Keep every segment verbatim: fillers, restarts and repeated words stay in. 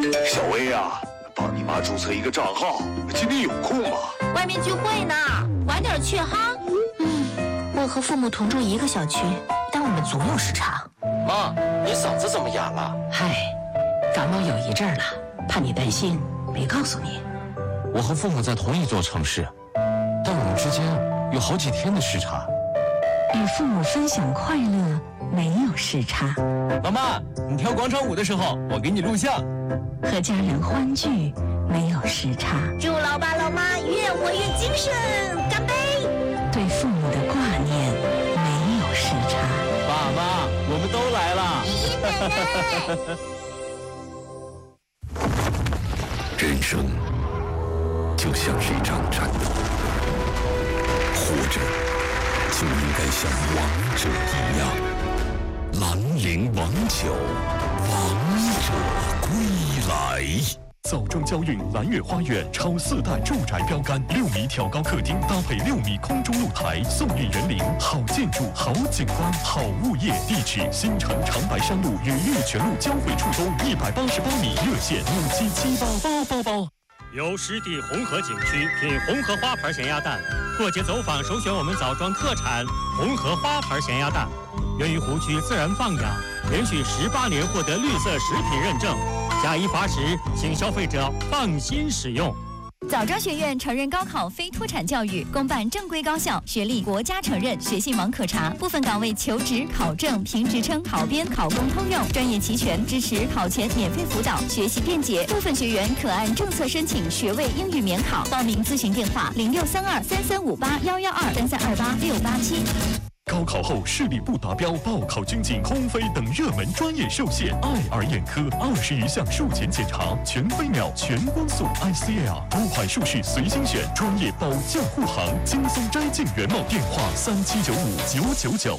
小薇啊，帮你妈注册一个账号，今天有空吗？ 外面聚会呢，晚点去哈。嗯，我和父母同住一个小区，但我们总有时差。 妈，你嗓子怎么哑了？ 嗨，感冒有一阵儿了，怕你担心，没告诉你。 我和父母在同一座城市，但我们之间有好几天的时差。 与父母分享快乐，没有时差。 妈妈，你跳广场舞的时候，我给你录像。 和家人欢聚，没有时差。 祝老爸老妈越活越精神，干杯！ 对父母的挂念，没有时差。 爸妈，我们都来了。 爷爷奶奶。 人生就像是一场战斗，活着就应该像王者一样。兰陵王酒，王者归来。 枣庄交运蓝月花园超四代住宅标杆，六米挑高客厅搭配六米空中露台，送礼人灵，好建筑、好景观、好物业。地址：新城长白山路与玉泉路交汇处东一百八十八米，热线五七七八八八八。 由湿地红河景区品红河花牌咸鸭蛋，过节走访首选我们枣庄特产红河花牌咸鸭蛋，源于湖区自然放养，连续十八年获得绿色食品认证。假一罚十，请消费者放心使用。 枣庄学院承认高考非脱产教育，公办正规高校，学历国家承认，学信网可查。部分岗位求职、考证、评职称、考编、考公通用，专业齐全，支持考前免费辅导，学习便捷。部分学员可按政策申请学位英语免考。报名咨询电话：零六三二三三五八幺幺二三三二八六八七。 高考后视力不达标，报考军警、空飞等热门专业受限。爱儿眼科二十余项术前检查，全飞秒、全光速 I C L， 多款术式随心选，专业保驾护航，轻松摘镜圆梦。电话三七九五九九九。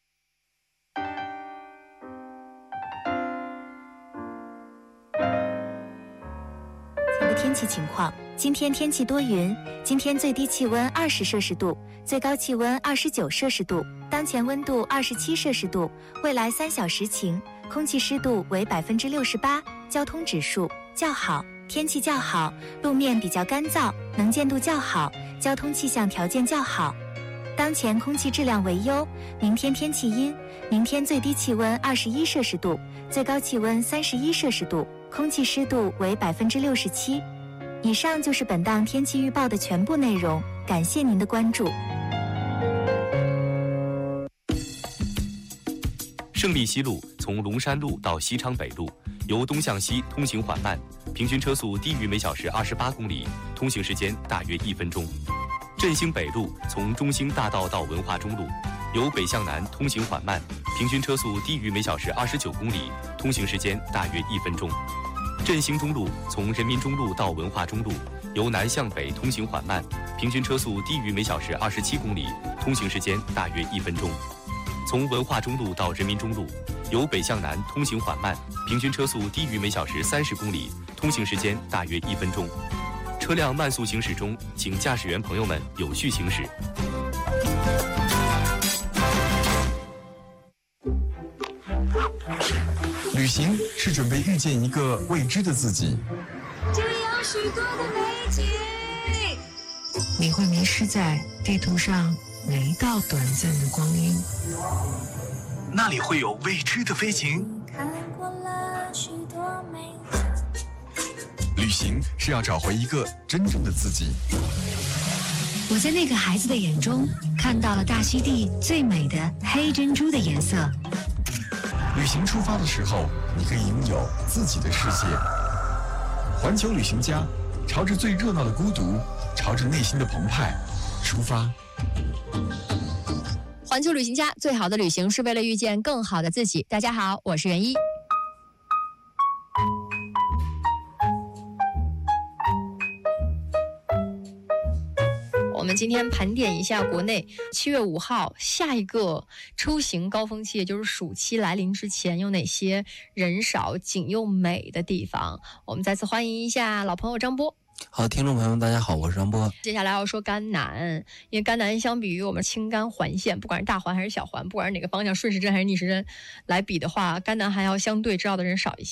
天气情况：今天天气多云，今天最低气温二十摄氏度，最高气温二十九摄氏度，当前温度二十七摄氏度，未来三小时晴，空气湿度为百分之六十八，交通指数较好，天气较好，路面比较干燥，能见度较好，交通气象条件较好。当前空气质量为优，明天天气阴，明天最低气温二十一摄氏度，最高气温三十一摄氏度，空气湿度为百分之六十七。以上就是本档天气预报的全部内容，感谢您的关注。 胜利西路从龙山路到西昌北路，由东向西通行缓慢，平均车速低于每小时二十八公里，通行时间大约一分钟。振兴北路从中兴大道到文化中路，由北向南通行缓慢，平均车速低于每小时二十九公里，通行时间大约一分钟。振兴中路从人民中路到文化中路，由南向北通行缓慢，平均车速低于每小时二十七公里，通行时间大约一分钟。从文化中路到人民中路，由北向南通行缓慢，平均车速低于每小时三十公里，通行时间大约一分钟。车辆慢速行驶中，请驾驶员朋友们有序行驶。 旅行是准备遇见一个未知的自己， 这里有许多的美景， 你会迷失在地图上每一道短暂的光阴， 那里会有未知的飞行。 看过了许多美景， 旅行是要找回一个真正的自己。 我在那个孩子的眼中看到了大溪地最美的黑珍珠的颜色。 旅行出发的时候，你可以拥有自己的世界。环球旅行家，朝着最热闹的孤独，朝着内心的澎湃出发。 环球旅行家，最好的旅行是为了遇见更好的自己。大家好，我是袁一。我们今天盘点一下国内七月五号下一个出行高峰期，也就是暑期来临之前，有哪些人少景又美的地方。我们再次欢迎一下老朋友张波。 好，听众朋友们大家好，我是张波。 接下来要说甘南，因为甘南相比于我们青甘环线，不管是大环还是小环，不管是哪个方向顺时针还是逆时针来比的话，甘南还要相对知道的人少一些。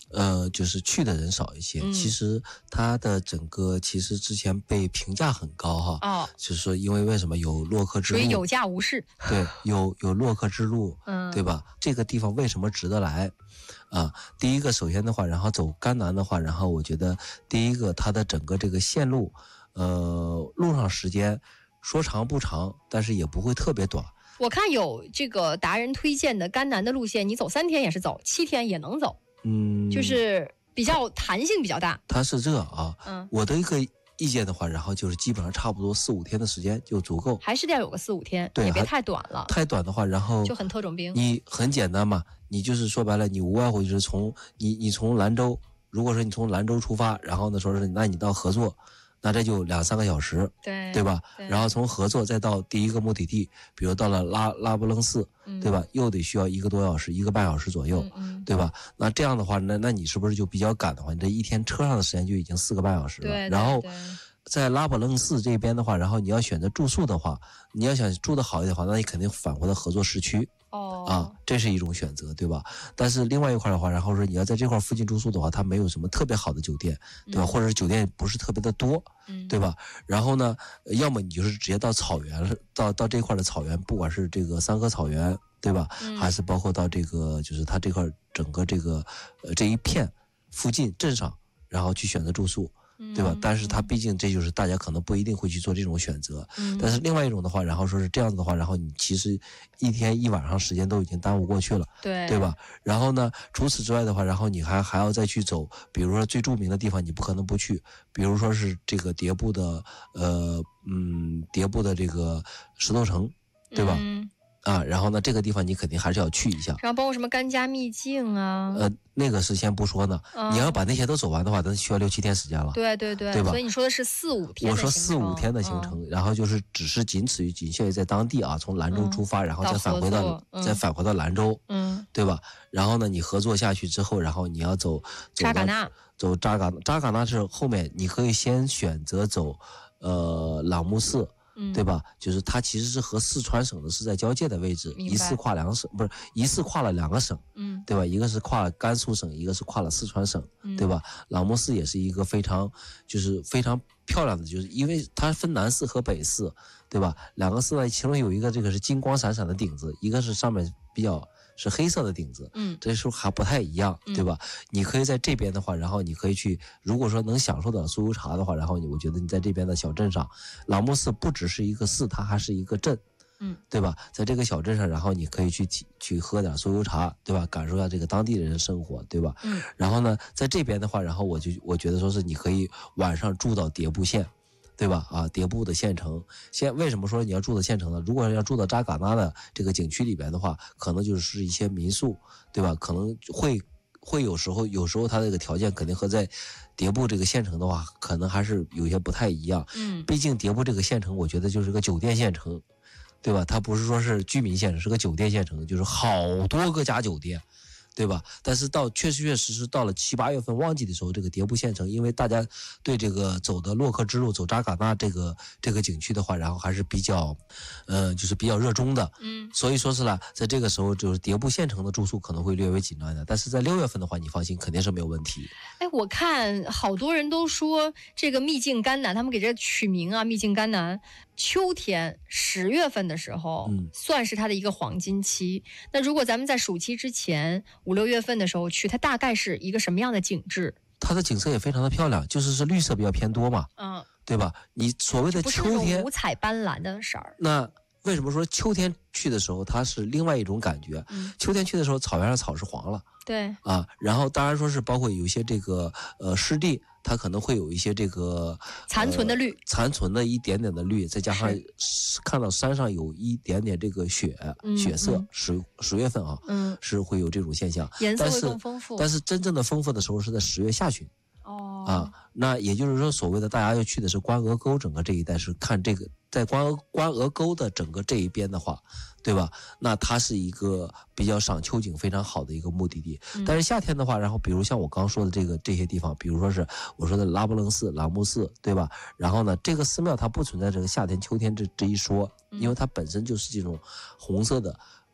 呃，就是去的人少一些。 嗯、 其实它的整个其实之前被评价很高哈， 哦， 就是说因为为什么有洛克之路， 所以有价无市。 对，有有洛克之路， 嗯， 对吧？这个地方为什么值得来？啊，第一个，首先的话，然后走甘南的话，然后我觉得第一个，它的整个这个线路，呃，路上时间说长不长，但是也不会特别短。 我看有这个达人推荐的甘南的路线，你走三天也是走，七天也能走， 嗯， 就是比较弹性比较大。 它是这啊， 嗯， 我的一个意见的话，然后就是基本上差不多四五天的时间就足够， 还是得有个四五天， 对， 也别太短了。 太短的话，然后就很特种兵。 你很简单嘛，你就是说白了，你无外乎就是从你你从兰州，如果说你从兰州出发，然后呢说是那你到合作。那这就两三个小时， 对对吧？ 对， 然后从合作再到第一个目的地，比如到了拉拉卜楞寺， 嗯、 对吧？又得需要一个多小时，一个半小时左右， 嗯嗯、 对吧？那这样的话，那那你是不是就比较赶的话，你这一天车上的时间就已经四个半小时了？ 对， 然后对在拉卜楞寺这边的话，然后你要选择住宿的话，你要想住得好一点的话，那你肯定返回到合作市区。 哦， 啊，这是一种选择，对吧？但是另外一块的话，然后说你要在这块附近住宿的话，它没有什么特别好的酒店，对吧？ 嗯、 或者是酒店不是特别的多， 嗯、 对吧？然后呢，要么你就是直接到草原，到到这块的草原，不管是这个三河草原，对吧？ 嗯、 还是包括到这个就是它这块整个这个呃这一片附近镇上，然后去选择住宿。对吧？但是它毕竟这就是大家可能不一定会去做这种选择， 嗯、 但是另外一种的话，然后说是这样子的话，然后你其实一天一晚上时间都已经耽误过去了， 对对吧？然后呢，除此之外的话，然后你还还要再去走，比如说最著名的地方，你不可能不去，比如说是这个迭部的呃嗯迭部的这个石头城，对吧？ 嗯啊，然后呢，这个地方你肯定还是要去一下。 然后包括什么甘家秘境啊， 呃，那个是先不说呢。 嗯、 你要把那些都走完的话，那需要六七天时间了。 对对对， 对吧？ 所以你说的是四五天的行程。 我说四五天的行程，嗯、然后就是只是仅此于仅限于在当地啊，从兰州出发， 嗯、 然后再返回到， 到嗯、 再返回到兰州， 嗯， 对吧？然后呢，你合作下去之后，然后你要走扎尕那， 走扎尕扎尕那是后面你可以先选择走，呃，朗木寺。 嗯、 对吧？就是它其实是和四川省的是在交界的位置，一次跨两个省，不是一次跨了两个省， 嗯， 对吧？一个是跨了甘肃省，一个是跨了四川省， 嗯、 对吧？朗木寺也是一个非常就是非常漂亮的，就是因为它分南寺和北寺，对吧？两个寺呢，其中有一个这个是金光闪闪的顶子，一个是上面比较是黑色的顶子， 嗯， 这时候还不太一样，对吧？嗯、你可以在这边的话，然后你可以去，如果说能享受到酥油茶的话，然后你我觉得你在这边的小镇上，朗木寺不只是一个寺，它还是一个镇， 嗯， 对吧？在这个小镇上，然后你可以去去喝点酥油茶，对吧？感受一下这个当地人的生活，对吧？ 嗯， 然后呢，在这边的话，然后我就我觉得说是你可以晚上住到迭部县。对吧？啊，迭部的县城，现为什么说你要住到县城呢？如果要住到扎尕那的这个景区里边的话，可能就是一些民宿，对吧？可能会会有时候，有时候它这个条件肯定和在迭部这个县城的话，可能还是有些不太一样。 嗯， 毕竟迭部这个县城，我觉得就是个酒店县城，对吧？它不是说是居民县城，是个酒店县城，就是好多个家酒店。对吧？但是到确确实实到了七八月份旺季的时候，这个迭部县城，因为大家对这个走的洛克之路、走扎尕那这个这个景区的话，然后还是比较，呃，就是比较热衷的。 嗯， 所以说是呢，在这个时候就是迭部县城的住宿可能会略微紧张一点，但是在六月份的话，你放心，肯定是没有问题。 哎，我看好多人都说这个秘境甘南，他们给这取名啊，秘境甘南。秋天十月份的时候， 嗯， 算是它的一个黄金期。那如果咱们在暑期之前五六月份的时候去，它大概是一个什么样的景致？ 它的景色也非常的漂亮，就是是绿色比较偏多嘛， 嗯， 对吧？你所谓的秋天， 不是那种五彩斑斓的色儿。 那为什么说秋天去的时候它是另外一种感觉？ 嗯， 秋天去的时候，草原上草是黄了， 对啊，然后当然说是包括有一些这个呃湿地。它可能会有一些这个残存的绿、 呃，残存的一点点的绿，再加上看到山上有一点点这个雪、 嗯、 血色， 嗯、 十十月份啊， 嗯， 是会有这种现象， 颜色会更丰富。 但是真正的丰富的时候是在十月下旬。 哦， 啊，那也就是说，所谓的大家要去的是关鹅沟整个这一带，是看这个在关鹅关鹅沟的整个这一边的话，对吧？那它是一个比较赏秋景非常好的一个目的地。 嗯、 但是夏天的话，然后比如像我刚说的这个这些地方，比如说是我说的拉卜楞寺、朗木寺，对吧？然后呢，这个寺庙它不存在这个夏天、秋天这这一说，因为它本身就是这种红色的。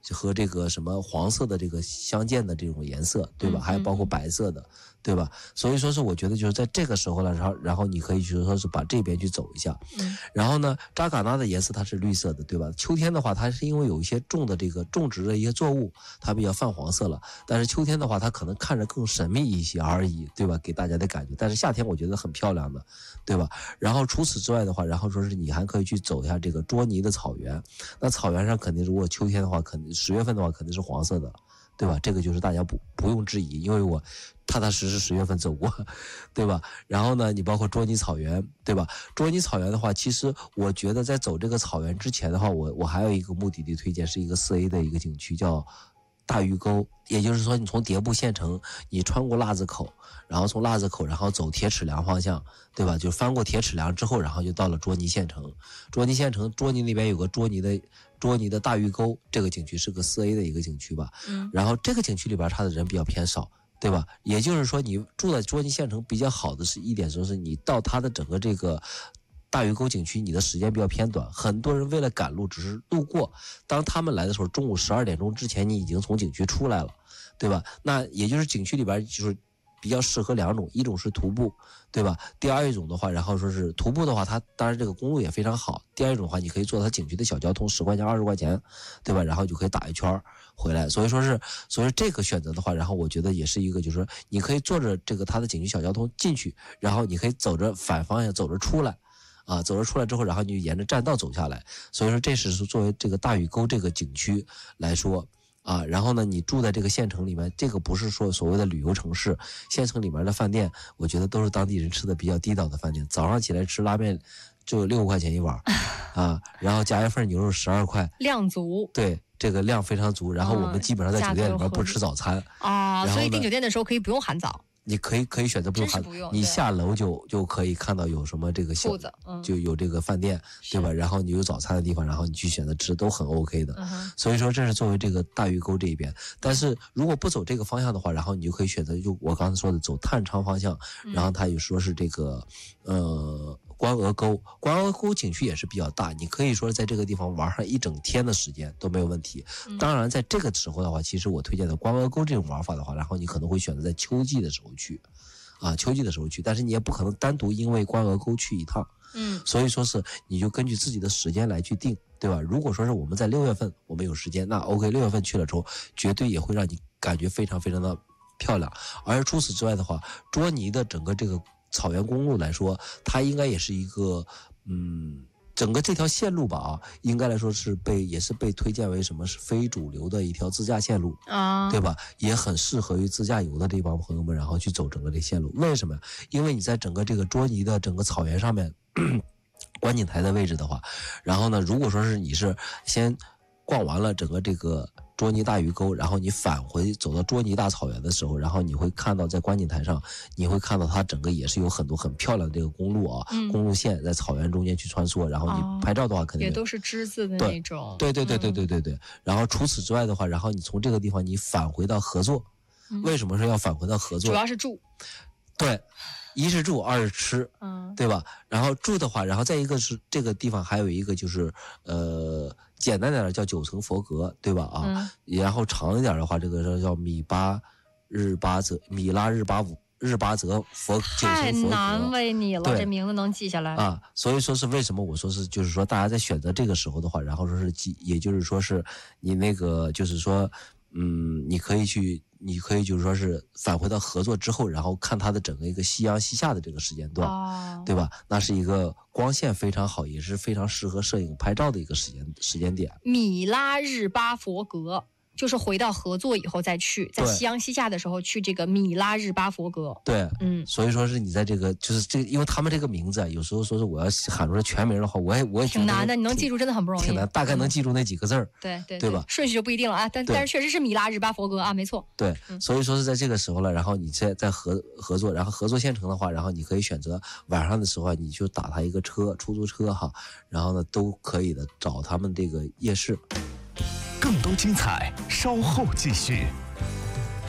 和这个什么黄色的这个相间的这种颜色，对吧？ 嗯、 还有包括白色的，对吧？所以说是我觉得就是在这个时候呢，然后然后你可以就是说是把这边去走一下， 嗯、 然后呢，扎尕那的颜色它是绿色的，对吧？秋天的话，它是因为有一些种的这个种植的一些作物，它比较泛黄色了，但是秋天的话，它可能看着更神秘一些而已，对吧？给大家的感觉，但是夏天我觉得很漂亮的，对吧？然后除此之外的话，然后说是你还可以去走一下这个卓尼的草原，那草原上肯定如果秋天的话，肯定十月份的话肯定是黄色的，对吧？这个就是大家不不用质疑，因为我踏踏实实十月份走过，对吧？然后呢，你包括卓尼草原，对吧？卓尼草原的话，其实我觉得在走这个草原之前的话，我我还有一个目的地推荐，是一个四 A 的一个景区，叫大峪沟。也就是说，你从迭部县城，你穿过腊子口，然后从腊子口，然后走铁齿梁方向，对吧？就翻过铁齿梁之后，然后就到了卓尼县城。卓尼县城，卓尼那边有个卓尼的卓尼的大峪沟，这个景区是个四 A 的一个景区吧。 嗯。 然后这个景区里边，它的人比较偏少，对吧？也就是说，你住在卓尼县城比较好的是一点，说是你到它的整个这个大峪沟景区，你的时间比较偏短，很多人为了赶路只是路过，当他们来的时候，中午十二点钟之前你已经从景区出来了，对吧？那也就是景区里边就是比较适合两种，一种是徒步，对吧？第二一种的话，然后说是徒步的话，它当然这个公路也非常好。第二一种的话，你可以坐它景区的小交通，十块钱、二十块钱，对吧？然后就可以打一圈回来。所以说是，所以说这个选择的话，然后我觉得也是一个，就是说你可以坐着这个它的景区小交通进去，然后你可以走着反方向走着出来。啊，走着出来之后，然后你就沿着栈道走下来，所以说这是作为这个大峪沟这个景区来说啊，然后呢，你住在这个县城里面，这个不是说所谓的旅游城市，县城里面的饭店，我觉得都是当地人吃的比较地道的饭店，早上起来吃拉面就六块钱一碗，啊，然后加一份牛肉十二块， 量足， 对。这个量非常足，然后我们基本上在酒店里面不吃早餐啊，所以订酒店的时候可以不用含早。 你可以可以选择不用含，你下楼就就可以看到有什么这个小， 嗯、 就有这个饭店，对吧？然后你有早餐的地方，然后你去选择吃都很 OK 的。 嗯、 所以说这是作为这个大峪沟这一边，但是如果不走这个方向的话，然后你就可以选择就我刚才说的走探昌方向， 嗯、 然后他也说是这个呃。关鹅沟，关鹅沟景区也是比较大，你可以说在这个地方玩上一整天的时间都没有问题。 嗯、 当然，在这个时候的话，其实我推荐的关鹅沟这种玩法的话，然后你可能会选择在秋季的时候去，啊，秋季的时候去，但是你也不可能单独因为关鹅沟去一趟， 嗯， 所以说是你就根据自己的时间来去定，对吧？如果说是我们在六月份我们有时间，那 OK， 六月份去了之后，绝对也会让你感觉非常非常的漂亮。而除此之外的话，卓尼的整个这个草原公路来说，它应该也是一个，嗯，整个这条线路吧啊，应该来说是被也是被推荐为什么是非主流的一条自驾线路啊， 对吧？也很适合于自驾游的这帮朋友们，然后去走整个这线路。为什么？因为你在整个这个卓尼的整个草原上面，观景台的位置的话，然后呢，如果说是你是先逛完了整个这个卓尼大峪沟，然后你返回走到卓尼大草原的时候，然后你会看到在观景台上，你会看到它整个也是有很多很漂亮的这个公路啊， 嗯、 公路线在草原中间去穿梭，然后你拍照的话肯定、 哦、也都是之字的那种。 对对对对对对对、嗯。然后除此之外的话，然后你从这个地方你返回到合作， 嗯、 为什么说要返回到合作？ 主要是住。 对。一是住，二是吃， 嗯， 对吧？然后住的话，然后再一个是这个地方还有一个就是呃简单点的叫九层佛阁，对吧？啊， 嗯、 然后长一点的话，这个叫米巴日巴泽米拉日巴五日巴泽佛九层佛阁。 太难为你了，这名字能记下来啊？所以说是为什么我说是就是说大家在选择这个时候的话，然后说是记，也就是说是你那个就是说嗯，你可以去。你可以就是说是返回到合作之后，然后看它的整个一个夕阳西下的这个时间段， 哦、 对吧？那是一个光线非常好，也是非常适合摄影拍照的一个时间时间点。 米拉日巴佛阁就是回到合作以后再去，在夕阳西下的时候去这个米拉日巴佛阁。 对， 嗯， 所以说是你在这个就是这个，因为他们这个名字啊，有时候说是我要喊出来全名的话，我也我也挺难的，你能记住真的很不容易， 挺难，大概能记住那几个字儿、嗯， 对对对吧？ 顺序就不一定了啊，但但是确实是米拉日巴佛阁啊，没错。 对，所以说是在这个时候了，然后你在在合合作，然后合作县城的话，然后你可以选择晚上的时候你就打他一个车，出租车哈，然后呢都可以的，找他们这个夜市。 更多精彩，稍后继续。